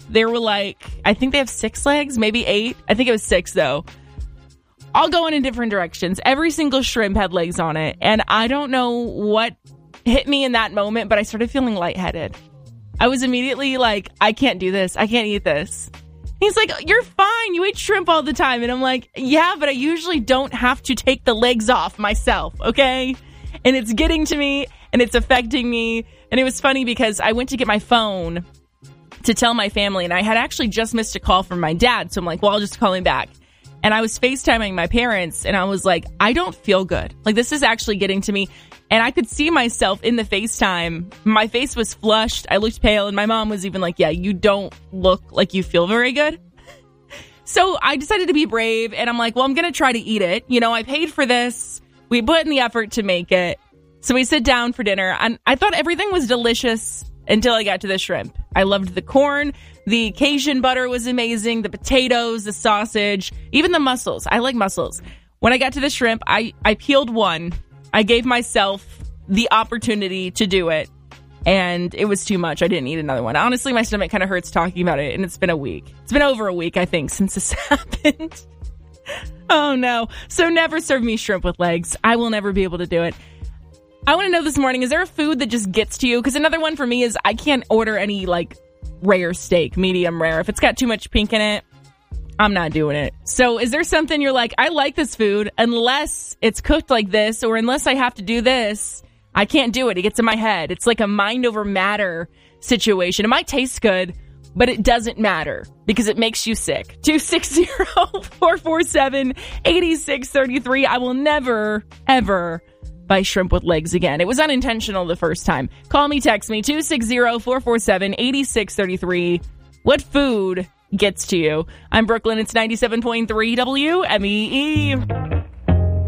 There were I think they have 6 legs, maybe 8. I think it was 6 though. All going in different directions. Every single shrimp had legs on it. And I don't know what hit me in that moment, but I started feeling lightheaded. I was immediately like, I can't do this. I can't eat this. He's like, you're fine. You eat shrimp all the time. And I'm like, yeah, but I usually don't have to take the legs off myself, okay? And it's getting to me, and it's affecting me. And it was funny because I went to get my phone to tell my family, and I had actually just missed a call from my dad. So I'm like, well, I'll just call him back. And I was FaceTiming my parents, and I was like, I don't feel good. Like, this is actually getting to me. And I could see myself in the FaceTime. My face was flushed. I looked pale, and my mom was even like, yeah, you don't look like you feel very good. So I decided to be brave, and I'm like, well, I'm going to try to eat it. You know, I paid for this. We put in the effort to make it. So we sit down for dinner, and I thought everything was delicious until I got to the shrimp. I loved the corn. The Cajun butter was amazing. The potatoes, the sausage, even the mussels. I like mussels. When I got to the shrimp, I peeled one. I gave myself the opportunity to do it, and it was too much. I didn't eat another one. Honestly, my stomach kind of hurts talking about it, and it's been a week. It's been over a week, I think, since this happened. Oh, no. So never serve me shrimp with legs. I will never be able to do it. I want to know this morning, is there a food that just gets to you? Because another one for me is I can't order any, rare steak, medium rare. If it's got too much pink in it, I'm not doing it. So is there something you're like, I like this food unless it's cooked like this, or unless I have to do this, I can't do it. It gets in my head. It's like a mind over matter situation. It might taste good, but it doesn't matter because it makes you sick. 260-447-8633. I will never, ever buy shrimp with legs again. It was unintentional the first time. Call me, text me, 260-447-8633. What food gets to you? I'm Brooklyn. It's 97.3 WMEE.